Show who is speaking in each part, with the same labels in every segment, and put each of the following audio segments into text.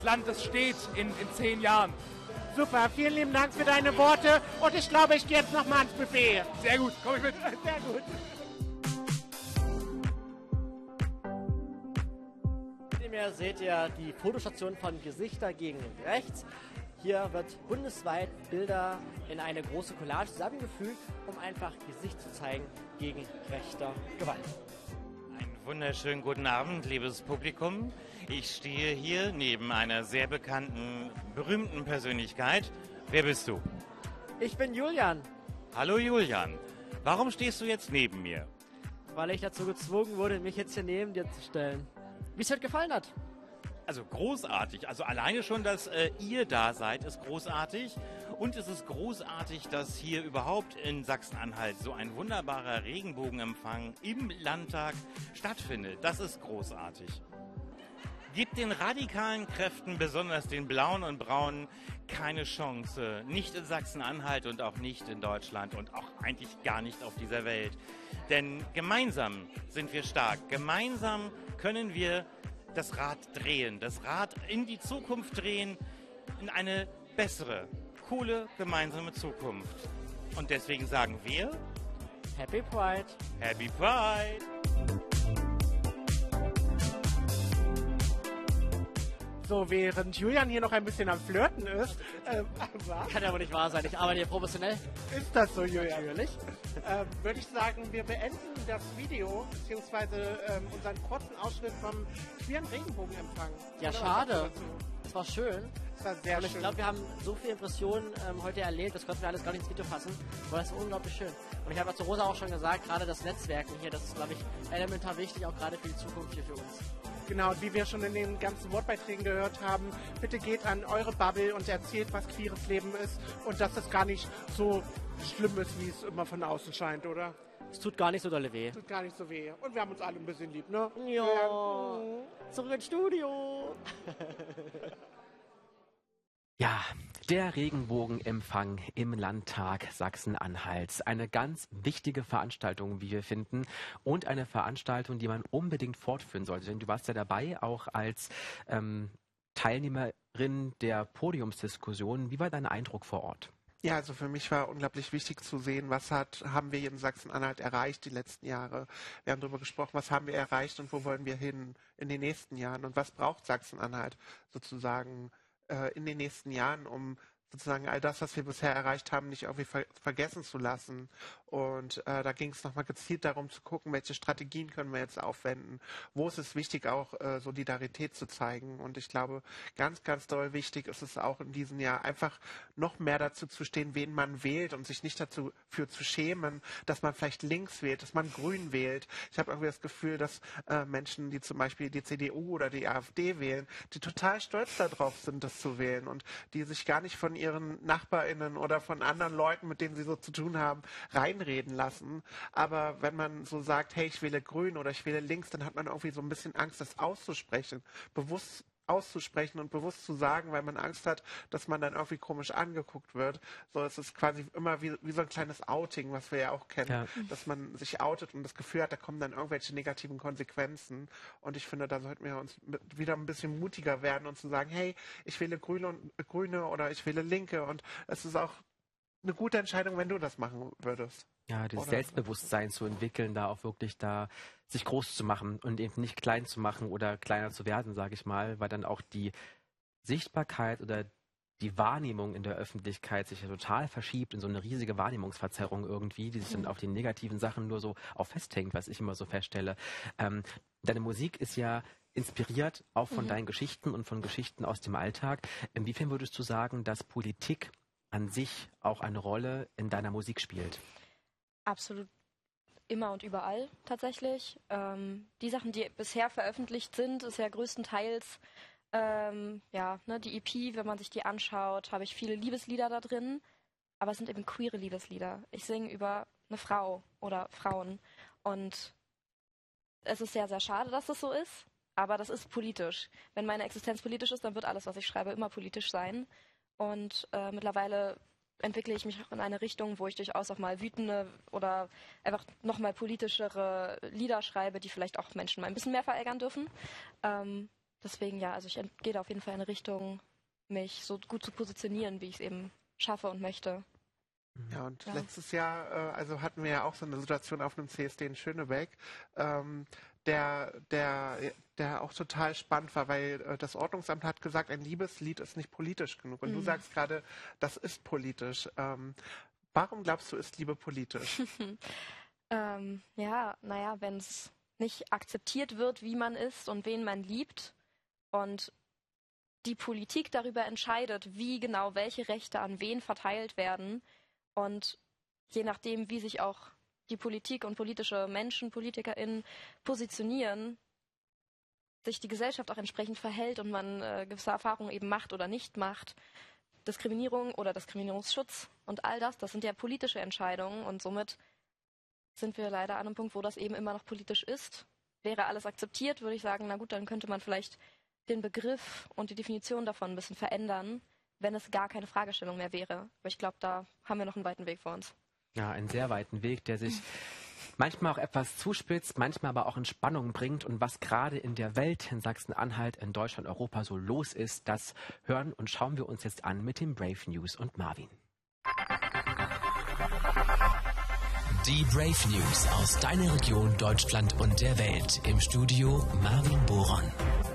Speaker 1: Land, das steht in 10 Jahren.
Speaker 2: Super, vielen lieben Dank für deine Worte und ich glaube, ich gehe jetzt nochmal ans Buffet.
Speaker 1: Sehr gut, komm ich mit.
Speaker 2: Sehr gut.
Speaker 3: Hinter mir seht ihr die Fotostation von Gesichter gegen Rechts. Hier wird bundesweit Bilder in eine große Collage zusammengefügt, um einfach Gesicht zu zeigen gegen rechter Gewalt.
Speaker 4: Einen wunderschönen guten Abend, liebes Publikum. Ich stehe hier neben einer sehr bekannten, berühmten Persönlichkeit. Wer bist du?
Speaker 3: Ich bin Julian.
Speaker 4: Hallo Julian. Warum stehst du jetzt neben mir?
Speaker 3: Weil ich dazu gezwungen wurde, mich jetzt hier neben dir zu stellen. Wie es dir gefallen hat?
Speaker 4: Also großartig. Also alleine schon, dass ihr da seid, ist großartig. Und es ist großartig, dass hier überhaupt in Sachsen-Anhalt so ein wunderbarer Regenbogenempfang im Landtag stattfindet. Das ist großartig. Gibt den radikalen Kräften, besonders den Blauen und Braunen, keine Chance. Nicht in Sachsen-Anhalt und auch nicht in Deutschland und auch eigentlich gar nicht auf dieser Welt. Denn gemeinsam sind wir stark. Gemeinsam können wir das Rad drehen, das Rad in die Zukunft drehen, in eine bessere, coole, gemeinsame Zukunft. Und deswegen sagen wir
Speaker 3: Happy Pride!
Speaker 4: Happy Pride!
Speaker 2: So, während Julian hier noch ein bisschen am Flirten ist,
Speaker 3: Kann ja wohl nicht wahr sein, ich arbeite hier professionell.
Speaker 2: ist das so, Julian?
Speaker 3: Natürlich.
Speaker 2: Würde ich sagen, wir beenden das Video, beziehungsweise unseren kurzen Ausschnitt vom queeren Regenbogenempfang.
Speaker 3: Ja,
Speaker 2: Oder was
Speaker 3: schade.
Speaker 2: sagst du dazu?
Speaker 3: Es war schön.
Speaker 2: Das war sehr
Speaker 3: Und ich
Speaker 2: schön.
Speaker 3: glaube, wir haben so viele Impressionen heute erlebt, das konnten wir alles gar nicht ins Video fassen. Aber das war unglaublich schön. Und ich habe zu Rosa auch schon gesagt, gerade das Netzwerken hier, das ist, glaube ich, elementar wichtig, auch gerade für die Zukunft hier für uns.
Speaker 2: Genau, und wie wir schon in den ganzen Wortbeiträgen gehört haben, bitte geht an eure Bubble und erzählt, was queeres Leben ist und dass das gar nicht so schlimm ist, wie es immer von außen scheint, oder?
Speaker 3: Es tut gar nicht so dolle weh.
Speaker 2: Tut gar nicht so weh. Und wir haben uns alle ein bisschen lieb, ne?
Speaker 3: Ja, zurück ins Studio.
Speaker 5: Ja, der Regenbogenempfang im Landtag Sachsen-Anhalts. Eine ganz wichtige Veranstaltung, wie wir finden. Und eine Veranstaltung, die man unbedingt fortführen sollte. Denn du warst ja dabei, auch als Teilnehmerin der Podiumsdiskussion. Wie war dein Eindruck vor Ort?
Speaker 6: Ja, also für mich war unglaublich wichtig zu sehen, haben wir hier in Sachsen-Anhalt erreicht die letzten Jahre. Wir haben darüber gesprochen, was haben wir erreicht und wo wollen wir hin in den nächsten Jahren und was braucht Sachsen-Anhalt sozusagen in den nächsten Jahren, um sozusagen all das, was wir bisher erreicht haben, nicht irgendwie vergessen zu lassen. Und da ging es nochmal gezielt darum zu gucken, welche Strategien können wir jetzt aufwenden. Wo ist es wichtig, auch Solidarität zu zeigen. Und ich glaube, ganz, ganz doll wichtig ist es auch in diesem Jahr einfach noch mehr dazu zu stehen, wen man wählt und sich nicht dazu für zu schämen, dass man vielleicht links wählt, dass man grün wählt. Ich habe irgendwie das Gefühl, dass Menschen, die zum Beispiel die CDU oder die AfD wählen, die total stolz darauf sind, das zu wählen und die sich gar nicht von ihren NachbarInnen oder von anderen Leuten, mit denen sie so zu tun haben, reinreden lassen. Aber wenn man so sagt, hey, ich wähle grün oder ich wähle links, dann hat man irgendwie so ein bisschen Angst, das auszusprechen, bewusst auszusprechen und bewusst zu sagen, weil man Angst hat, dass man dann irgendwie komisch angeguckt wird. So, es ist quasi immer wie so ein kleines Outing, was wir ja auch kennen,
Speaker 5: Ja.
Speaker 6: dass man sich outet und das Gefühl hat, da kommen dann irgendwelche negativen Konsequenzen. Und ich finde, da sollten wir uns wieder ein bisschen mutiger werden und zu sagen, hey, ich wähle Grüne oder ich wähle Linke und es ist auch eine gute Entscheidung, wenn du das machen würdest.
Speaker 5: Ja, dieses
Speaker 6: Oder?
Speaker 5: Selbstbewusstsein zu entwickeln, da auch wirklich da sich groß zu machen und eben nicht klein zu machen oder kleiner zu werden, sage ich mal, weil dann auch die Sichtbarkeit oder die Wahrnehmung in der Öffentlichkeit sich ja total verschiebt in so eine riesige Wahrnehmungsverzerrung irgendwie, die sich dann auf die negativen Sachen nur so auch festhängt, was ich immer so feststelle. Deine Musik ist ja inspiriert auch von deinen Geschichten und von Geschichten aus dem Alltag. Inwiefern würdest du sagen, dass Politik an sich auch eine Rolle in deiner Musik spielt?
Speaker 7: Absolut immer und überall tatsächlich. Die Sachen, die bisher veröffentlicht sind, ist ja größtenteils die EP, wenn man sich die anschaut, habe ich viele Liebeslieder da drin, aber es sind eben queere Liebeslieder. Ich singe über eine Frau oder Frauen und es ist sehr, sehr schade, dass es so ist, aber das ist politisch. Wenn meine Existenz politisch ist, dann wird alles, was ich schreibe, immer politisch sein. Und mittlerweile entwickle ich mich in eine Richtung, wo ich durchaus auch mal wütende oder einfach nochmal politischere Lieder schreibe, die vielleicht auch Menschen mal ein bisschen mehr verärgern dürfen. deswegen ja, also ich gehe da auf jeden Fall in eine Richtung, mich so gut zu positionieren, wie ich es eben schaffe und möchte.
Speaker 6: Ja, und
Speaker 7: Ja.
Speaker 6: letztes Jahr also hatten wir ja auch so eine Situation auf einem CSD in Schönebeck, der auch total spannend war, weil das Ordnungsamt hat gesagt, ein Liebeslied ist nicht politisch genug. Und du sagst gerade, das ist politisch. Warum glaubst du, ist Liebe politisch?
Speaker 7: Ja, naja, wenn es nicht akzeptiert wird, wie man ist und wen man liebt und die Politik darüber entscheidet, wie genau welche Rechte an wen verteilt werden und je nachdem, wie sich auch die Politik und politische Menschen, PolitikerInnen positionieren, sich die Gesellschaft auch entsprechend verhält und man gewisse Erfahrungen eben macht oder nicht macht, Diskriminierung oder Diskriminierungsschutz und all das, das sind ja politische Entscheidungen und somit sind wir leider an einem Punkt, wo das eben immer noch politisch ist. Wäre alles akzeptiert, würde ich sagen, na gut, dann könnte man vielleicht den Begriff und die Definition davon ein bisschen verändern, wenn es gar keine Fragestellung mehr wäre. Aber ich glaube, da haben wir noch einen weiten Weg vor uns.
Speaker 5: Ja, einen sehr weiten Weg, der sich manchmal auch etwas zuspitzt, manchmal aber auch in Spannung bringt. Und was gerade in der Welt, in Sachsen-Anhalt, in Deutschland, Europa so los ist, das hören und schauen wir uns jetzt an mit den Brave News und Marvin.
Speaker 8: Die Brave News aus deiner Region, Deutschland und der Welt. Im Studio Marvin Boron.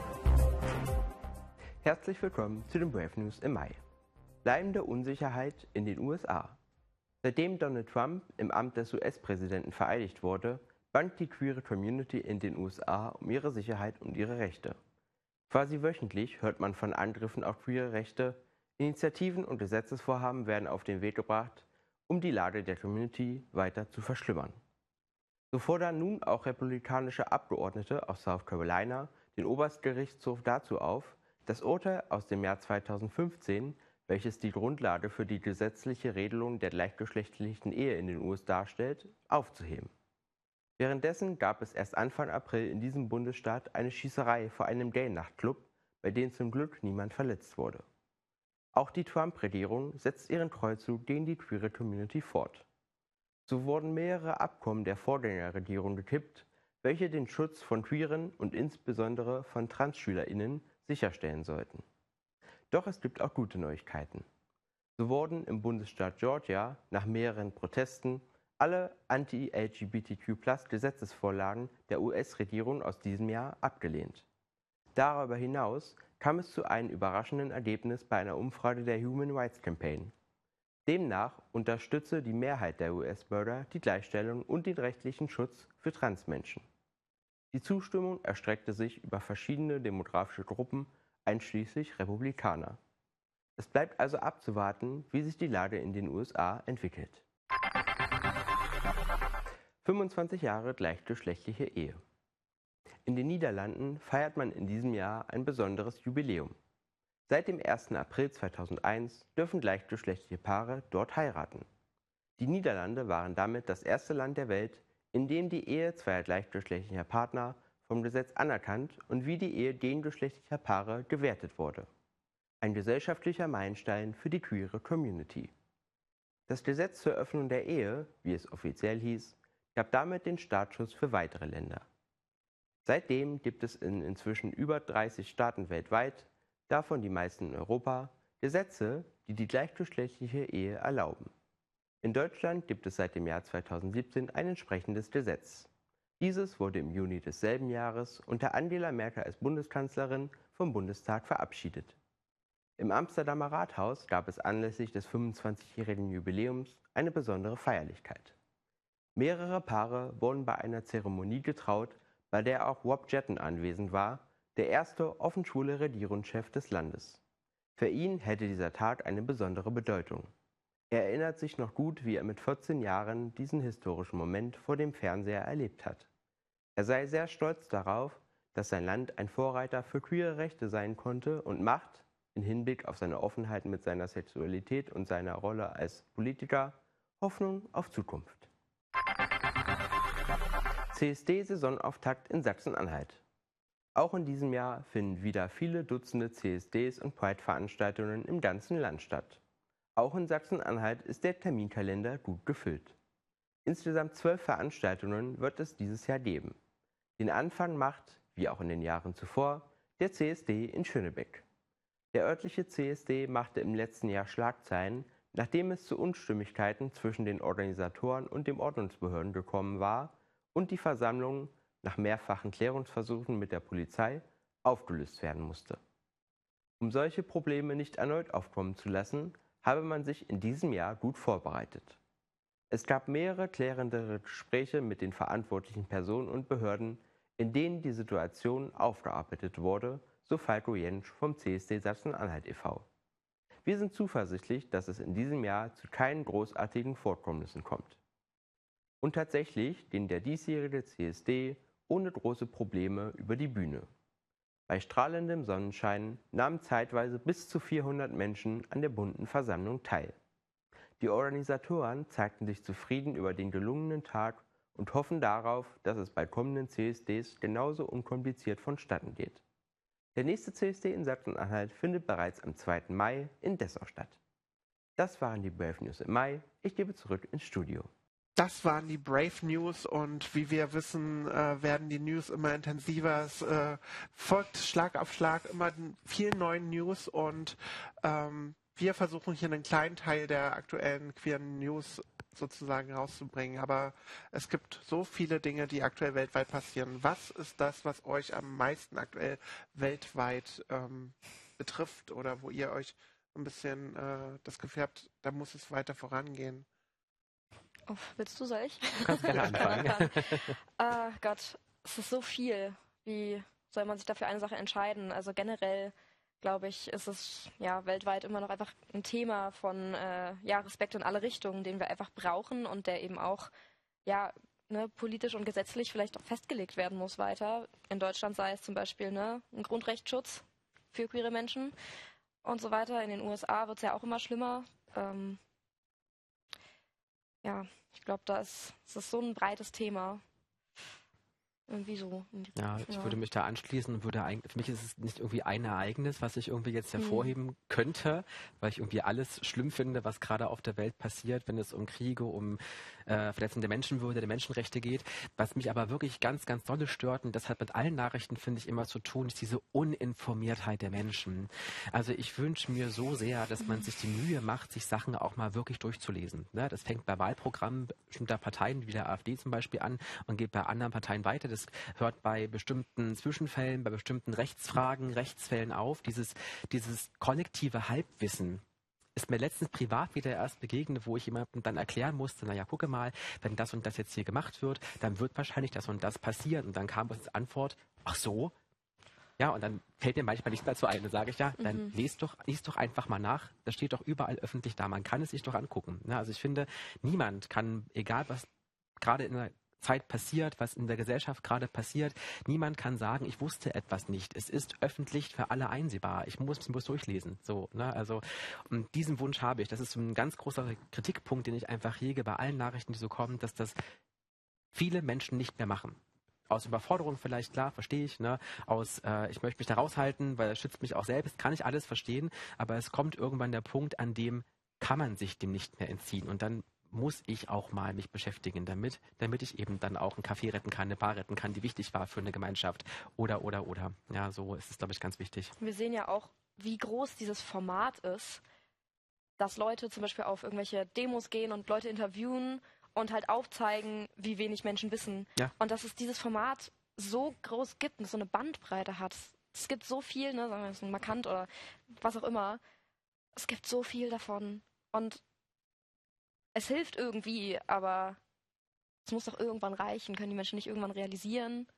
Speaker 9: Herzlich willkommen zu den Brave News im Mai. Bleibende Unsicherheit in den USA. Seitdem Donald Trump im Amt des US-Präsidenten vereidigt wurde, bangt die queere Community in den USA um ihre Sicherheit und ihre Rechte. Quasi wöchentlich hört man von Angriffen auf queere Rechte. Initiativen und Gesetzesvorhaben werden auf den Weg gebracht, um die Lage der Community weiter zu verschlimmern. So fordern nun auch republikanische Abgeordnete aus South Carolina den Oberstgerichtshof dazu auf, das Urteil aus dem Jahr 2015, welches die Grundlage für die gesetzliche Regelung der gleichgeschlechtlichen Ehe in den USA darstellt, aufzuheben. Währenddessen gab es erst Anfang April in diesem Bundesstaat eine Schießerei vor einem Gay-Nachtclub, bei dem zum Glück niemand verletzt wurde. Auch die Trump-Regierung setzt ihren Kreuzzug gegen die queere Community fort. So wurden mehrere Abkommen der Vorgängerregierung gekippt, welche den Schutz von Queeren und insbesondere von TransschülerInnen sicherstellen sollten. Doch es gibt auch gute Neuigkeiten. So wurden im Bundesstaat Georgia nach mehreren Protesten alle Anti-LGBTQ+-Gesetzesvorlagen der US-Regierung aus diesem Jahr abgelehnt. Darüber hinaus kam es zu einem überraschenden Ergebnis bei einer Umfrage der Human Rights Campaign. Demnach unterstütze die Mehrheit der US-Bürger die Gleichstellung und den rechtlichen Schutz für Transmenschen. Die Zustimmung erstreckte sich über verschiedene demografische Gruppen, einschließlich Republikaner. Es bleibt also abzuwarten, wie sich die Lage in den USA entwickelt. 25 Jahre gleichgeschlechtliche Ehe. In den Niederlanden feiert man in diesem Jahr ein besonderes Jubiläum. Seit dem 1. April 2001 dürfen gleichgeschlechtliche Paare dort heiraten. Die Niederlande waren damit das erste Land der Welt, in dem die Ehe zweier gleichgeschlechtlicher Partner vom Gesetz anerkannt und wie die Ehe gegengeschlechtlicher Paare gewertet wurde. Ein gesellschaftlicher Meilenstein für die queere Community. Das Gesetz zur Öffnung der Ehe, wie es offiziell hieß, gab damit den Startschuss für weitere Länder. Seitdem gibt es in inzwischen über 30 Staaten weltweit, davon die meisten in Europa, Gesetze, die die gleichgeschlechtliche Ehe erlauben. In Deutschland gibt es seit dem Jahr 2017 ein entsprechendes Gesetz. Dieses wurde im Juni desselben Jahres unter Angela Merkel als Bundeskanzlerin vom Bundestag verabschiedet. Im Amsterdamer Rathaus gab es anlässlich des 25-jährigen Jubiläums eine besondere Feierlichkeit. Mehrere Paare wurden bei einer Zeremonie getraut, bei der auch Rob Jetten anwesend war, der erste offen schwule Regierungschef des Landes. Für ihn hätte dieser Tag eine besondere Bedeutung. Er erinnert sich noch gut, wie er mit 14 Jahren diesen historischen Moment vor dem Fernseher erlebt hat. Er sei sehr stolz darauf, dass sein Land ein Vorreiter für queere Rechte sein konnte und macht, im Hinblick auf seine Offenheit mit seiner Sexualität und seiner Rolle als Politiker, Hoffnung auf Zukunft. CSD-Saisonauftakt in Sachsen-Anhalt. Auch in diesem Jahr finden wieder viele Dutzende CSDs und Pride-Veranstaltungen im ganzen Land statt. Auch in Sachsen-Anhalt ist der Terminkalender gut gefüllt. Insgesamt 12 Veranstaltungen wird es dieses Jahr geben. Den Anfang macht, wie auch in den Jahren zuvor, der CSD in Schönebeck. Der örtliche CSD machte im letzten Jahr Schlagzeilen, nachdem es zu Unstimmigkeiten zwischen den Organisatoren und den Ordnungsbehörden gekommen war und die Versammlung nach mehrfachen Klärungsversuchen mit der Polizei aufgelöst werden musste. Um solche Probleme nicht erneut aufkommen zu lassen, habe man sich in diesem Jahr gut vorbereitet. Es gab mehrere klärende Gespräche mit den verantwortlichen Personen und Behörden, in denen die Situation aufgearbeitet wurde, so Falco Jentsch vom CSD Sachsen-Anhalt e.V. Wir sind zuversichtlich, dass es in diesem Jahr zu keinen großartigen Vorkommnissen kommt. Und tatsächlich ging der diesjährige CSD ohne große Probleme über die Bühne. Bei strahlendem Sonnenschein nahmen zeitweise bis zu 400 Menschen an der bunten Versammlung teil. Die Organisatoren zeigten sich zufrieden über den gelungenen Tag und hoffen darauf, dass es bei kommenden CSDs genauso unkompliziert vonstatten geht. Der nächste CSD in Sachsen-Anhalt findet bereits am 2. Mai in Dessau statt. Das waren die Brave News im Mai. Ich gebe zurück ins Studio.
Speaker 6: Das waren die Brave News und wie wir wissen, werden die News immer intensiver. Es folgt Schlag auf Schlag immer vielen neuen News und wir versuchen hier einen kleinen Teil der aktuellen queeren News sozusagen rauszubringen. Aber es gibt so viele Dinge, die aktuell weltweit passieren. Was ist das, was euch am meisten aktuell weltweit betrifft oder wo ihr euch ein bisschen das Gefühl habt, da muss es weiter vorangehen?
Speaker 7: Oh, willst du, soll ich?
Speaker 5: Du kannst gerne anfangen.
Speaker 7: Gott, es ist so viel. Wie soll man sich dafür eine Sache entscheiden? Also generell, glaube ich, ist es ja weltweit immer noch einfach ein Thema von Respekt in alle Richtungen, den wir einfach brauchen und der eben auch politisch und gesetzlich vielleicht auch festgelegt werden muss weiter. In Deutschland sei es zum Beispiel ein Grundrechtsschutz für queere Menschen und so weiter. In den USA wird es ja auch immer schlimmer. Ich glaube, es ist so ein breites Thema. Irgendwie so.
Speaker 5: Ja, ich würde mich da anschließen und würde eigentlich, für mich ist es nicht irgendwie ein Ereignis, was ich irgendwie jetzt hervorheben könnte, weil ich irgendwie alles schlimm finde, was gerade auf der Welt passiert, wenn es um Kriege, um Verletzung der Menschenwürde, der Menschenrechte geht. Was mich aber wirklich ganz, ganz dolle stört, und das hat mit allen Nachrichten, finde ich, immer zu tun, ist diese Uninformiertheit der Menschen. Also ich wünsche mir so sehr, dass man sich die Mühe macht, sich Sachen auch mal wirklich durchzulesen. Ne? Das fängt bei Wahlprogrammen bestimmter Parteien, wie der AfD zum Beispiel, an und geht bei anderen Parteien weiter. Das hört bei bestimmten Zwischenfällen, bei bestimmten Rechtsfragen, Rechtsfällen auf. Dieses kollektive Halbwissen ist mir letztens privat wieder erst begegnet, wo ich jemandem dann erklären musste, naja, gucke mal, wenn das und das jetzt hier gemacht wird, dann wird wahrscheinlich das und das passieren. Und dann kam als Antwort, ach so? Ja, und dann fällt mir manchmal nichts dazu ein. Dann sage ich, dann lies doch einfach mal nach. Das steht doch überall öffentlich da. Man kann es sich doch angucken. Ja, also ich finde, niemand kann, egal was gerade in der Zeit passiert, was in der Gesellschaft gerade passiert, niemand kann sagen, ich wusste etwas nicht. Es ist öffentlich für alle einsehbar. Ich muss es bloß durchlesen. So, ne? Also, und diesen Wunsch habe ich. Das ist so ein ganz großer Kritikpunkt, den ich einfach hege bei allen Nachrichten, die so kommen, dass das viele Menschen nicht mehr machen. Aus Überforderung vielleicht, klar, verstehe ich. Ne? Ich möchte mich da raushalten, weil es schützt mich auch selbst, kann ich alles verstehen. Aber es kommt irgendwann der Punkt, an dem kann man sich dem nicht mehr entziehen. Und dann muss ich auch mal mich beschäftigen damit ich eben dann auch einen Café retten kann, eine Bar retten kann, die wichtig war für eine Gemeinschaft. Oder. Ja, so ist es, glaube ich, ganz wichtig.
Speaker 7: Wir sehen ja auch, wie groß dieses Format ist, dass Leute zum Beispiel auf irgendwelche Demos gehen und Leute interviewen und halt aufzeigen, wie wenig Menschen wissen. Ja. Und dass es dieses Format so groß gibt und so eine Bandbreite hat. Es gibt so viel, ne, sagen wir jetzt markant oder was auch immer. Es gibt so viel davon. Und es hilft irgendwie, aber es muss doch irgendwann reichen. Können die Menschen nicht irgendwann realisieren,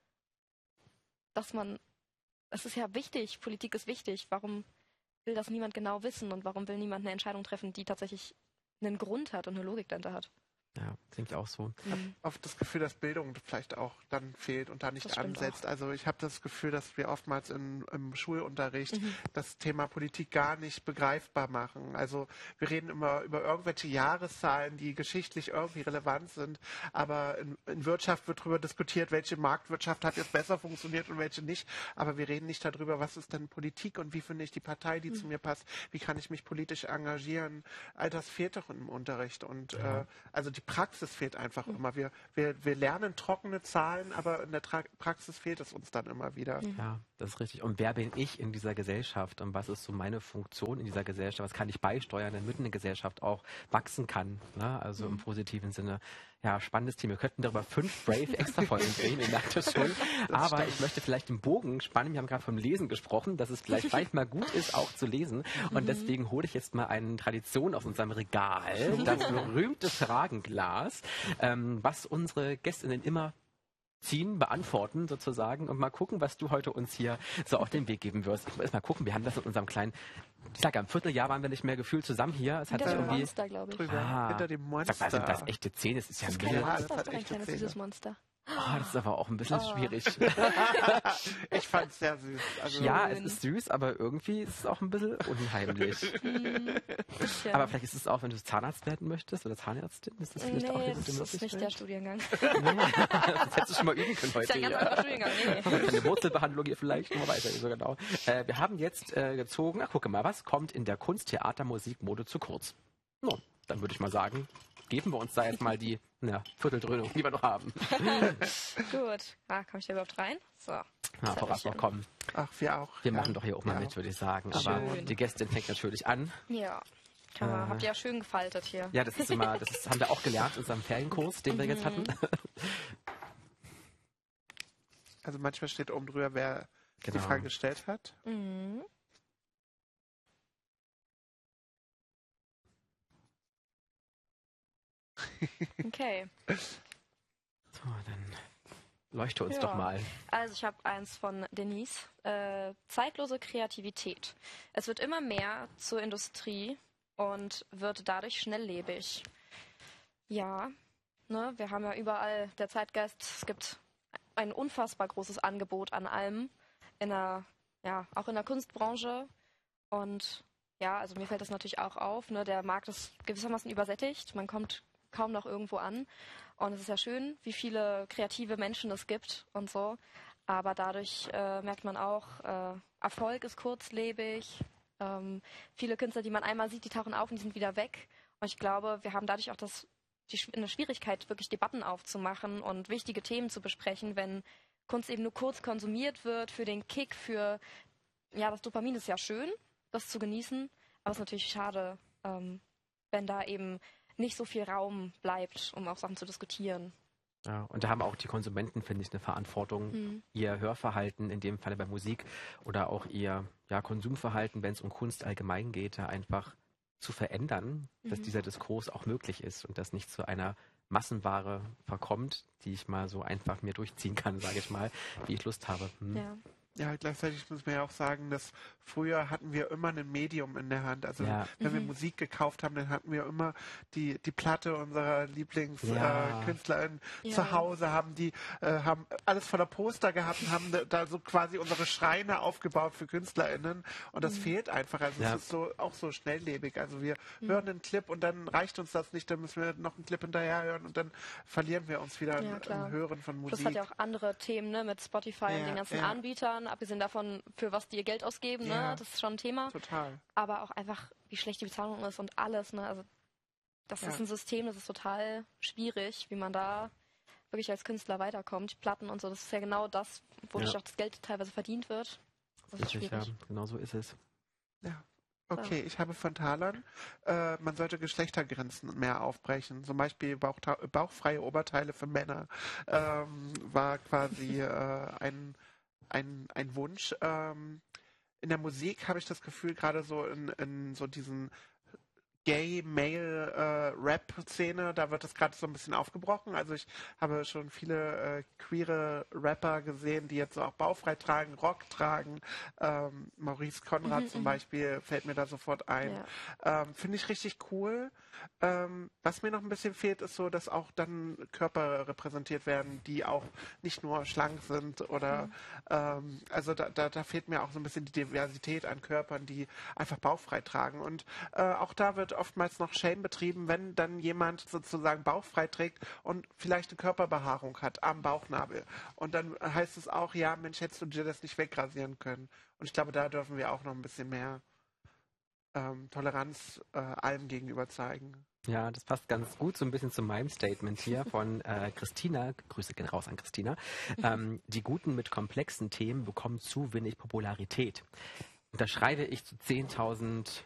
Speaker 7: es ist ja wichtig, Politik ist wichtig. Warum will das niemand genau wissen und warum will niemand eine Entscheidung treffen, die tatsächlich einen Grund hat und eine Logik dahinter hat?
Speaker 5: Ja, denke ich auch so.
Speaker 6: Ich habe oft das Gefühl, dass Bildung vielleicht auch dann fehlt und da nicht ansetzt. Auch. Also ich habe das Gefühl, dass wir oftmals im Schulunterricht das Thema Politik gar nicht begreifbar machen. Also wir reden immer über irgendwelche Jahreszahlen, die geschichtlich irgendwie relevant sind, aber in Wirtschaft wird darüber diskutiert, welche Marktwirtschaft hat jetzt besser funktioniert und welche nicht. Aber wir reden nicht darüber, was ist denn Politik und wie finde ich die Partei, die zu mir passt, wie kann ich mich politisch engagieren. All das fehlt doch im Unterricht. Und also die Praxis fehlt einfach immer. Wir lernen trockene Zahlen, aber in der Praxis fehlt es uns dann immer wieder.
Speaker 5: Ja, das ist richtig. Und wer bin ich in dieser Gesellschaft und was ist so meine Funktion in dieser Gesellschaft? Was kann ich beisteuern, damit eine Gesellschaft auch wachsen kann? Ne? Also im positiven Sinne. Ja, spannendes Thema. Wir könnten darüber 5 Brave Extra-Folgen drehen, ihr merkt das schon. Aber ich möchte vielleicht den Bogen spannen. Wir haben gerade vom Lesen gesprochen, dass es vielleicht mal gut ist, auch zu lesen. Und deswegen hole ich jetzt mal eine Tradition aus unserem Regal, das berühmte Fragenglas, was unsere Gästinnen immer beantworten sozusagen und mal gucken, was du heute uns hier so auf den Weg geben wirst. Ich muss erst mal gucken, wir haben das in unserem kleinen, ich sage, im Vierteljahr waren wir nicht mehr gefühlt zusammen hier. Es hat sich irgendwie
Speaker 7: Monster, glaube ich.
Speaker 6: Drüber, hinter dem Monster.
Speaker 5: Sag mal, sind das echte Zähne? Das ist ja
Speaker 7: Das
Speaker 5: ein
Speaker 6: das hat
Speaker 7: ist ein
Speaker 6: echte
Speaker 7: kleines
Speaker 6: Zähne.
Speaker 7: süßes Monster.
Speaker 5: das ist aber auch ein bisschen schwierig.
Speaker 6: Ich fand es sehr süß. Also,
Speaker 5: Ja, es ist süß, aber irgendwie ist es auch ein bisschen unheimlich.
Speaker 7: Bisschen.
Speaker 5: Aber vielleicht ist es auch, wenn du Zahnarzt werden möchtest oder Zahnärztin, ist das vielleicht auch
Speaker 7: Nee,
Speaker 5: eine
Speaker 7: das
Speaker 5: gute
Speaker 7: ist nicht der Studiengang.
Speaker 5: Das hättest du schon mal üben können
Speaker 7: Das ist
Speaker 5: heute.
Speaker 7: ja ein ganz anderer Studiengang. Nee.
Speaker 5: Eine Wurzelbehandlung hier vielleicht, nur weiter, so genau. Wir haben jetzt gezogen, gucke mal, was kommt in der Kunst, Theater, Musik, Mode zu kurz? No, dann würde ich mal sagen, geben wir uns da jetzt mal die Vierteldröhnung, die wir noch haben.
Speaker 7: Gut. Komme ich da überhaupt rein? So.
Speaker 5: Na, voraus noch kommen.
Speaker 6: Ach, wir auch.
Speaker 5: Wir machen doch hier auch mal mit, würde ich sagen. Aber
Speaker 7: Schön.
Speaker 5: die Gästin fängt natürlich an.
Speaker 7: Ja. Habt ihr ja schön gefaltet hier.
Speaker 5: Ja, das haben wir auch gelernt in unserem Ferienkurs, den wir jetzt hatten.
Speaker 6: Also manchmal steht oben drüber, wer die
Speaker 5: Genau.
Speaker 6: Frage gestellt hat.
Speaker 7: Mhm. Okay.
Speaker 5: So, dann leuchte uns
Speaker 7: Ja.
Speaker 5: doch mal.
Speaker 7: Also ich habe eins von Denise. Zeitlose Kreativität. Es wird immer mehr zur Industrie und wird dadurch schnelllebig. Ja, ne, wir haben ja überall der Zeitgeist. Es gibt ein unfassbar großes Angebot an allem. Auch in der Kunstbranche. Und ja, also mir fällt das natürlich auch auf. Ne, der Markt ist gewissermaßen übersättigt. Man kommt kaum noch irgendwo an. Und es ist ja schön, wie viele kreative Menschen es gibt und so. Aber dadurch merkt man auch, Erfolg ist kurzlebig. Viele Künstler, die man einmal sieht, die tauchen auf und die sind wieder weg. Und ich glaube, wir haben dadurch auch eine Schwierigkeit, wirklich Debatten aufzumachen und wichtige Themen zu besprechen, wenn Kunst eben nur kurz konsumiert wird für den Kick, das Dopamin ist ja schön, das zu genießen. Aber es ist natürlich schade, wenn da eben nicht so viel Raum bleibt, um auch Sachen zu diskutieren.
Speaker 5: Ja, und da haben auch die Konsumenten, finde ich, eine Verantwortung, ihr Hörverhalten, in dem Falle bei Musik, oder auch ihr Konsumverhalten, wenn es um Kunst allgemein geht, da einfach zu verändern, dass dieser Diskurs auch möglich ist und das nicht zu einer Massenware verkommt, die ich mal so einfach mir durchziehen kann, sage ich mal, wie ich Lust habe.
Speaker 7: Ja.
Speaker 6: Ja, gleichzeitig muss man ja auch sagen, dass früher hatten wir immer ein Medium in der Hand. Also wenn wir Musik gekauft haben, dann hatten wir immer die Platte unserer Lieblingskünstlerin zu Hause, haben alles voller Poster gehabt und haben da so quasi unsere Schreine aufgebaut für KünstlerInnen. Und das fehlt einfach. Also es ist auch so schnelllebig. Also wir hören einen Clip und dann reicht uns das nicht, dann müssen wir noch einen Clip hinterher hören und dann verlieren wir uns wieder im Hören von Musik.
Speaker 7: Das hat ja auch andere Themen, ne, mit Spotify und den ganzen Anbietern. Abgesehen davon, für was die ihr Geld ausgeben, ne? Das ist schon ein Thema.
Speaker 6: Total.
Speaker 7: Aber auch einfach, wie schlecht die Bezahlung ist und alles. Ne? Also das ist ein System, das ist total schwierig, wie man da wirklich als Künstler weiterkommt. Platten und so, das ist ja genau das, wodurch auch das Geld teilweise verdient wird. Das ist schwierig.
Speaker 5: Ja, genau so ist es.
Speaker 6: Ja. Okay, ich habe von Talern, man sollte Geschlechtergrenzen mehr aufbrechen. Zum Beispiel bauchfreie Oberteile für Männer war quasi ein Wunsch. In der Musik habe ich das Gefühl, gerade so in so diesen Gay-Male-Rap-Szene, da wird das gerade so ein bisschen aufgebrochen. Also ich habe schon viele queere Rapper gesehen, die jetzt so auch bauchfrei tragen, Rock tragen. Maurice Conrad zum Beispiel fällt mir da sofort ein. Finde ich richtig cool. Was mir noch ein bisschen fehlt, ist so, dass auch dann Körper repräsentiert werden, die auch nicht nur schlank sind oder also da fehlt mir auch so ein bisschen die Diversität an Körpern, die einfach bauchfrei tragen. Und auch da wird oftmals noch Shame betrieben, wenn dann jemand sozusagen bauchfrei trägt und vielleicht eine Körperbehaarung hat am Bauchnabel. Und dann heißt es auch, ja, Mensch, hättest du dir das nicht wegrasieren können. Und ich glaube, da dürfen wir auch noch ein bisschen mehr Toleranz allem gegenüber zeigen.
Speaker 5: Ja, das passt ganz gut so ein bisschen zu meinem Statement hier von Christina. Grüße gehen raus an Christina. Die Guten mit komplexen Themen bekommen zu wenig Popularität. Und da schreibe ich zu 10.000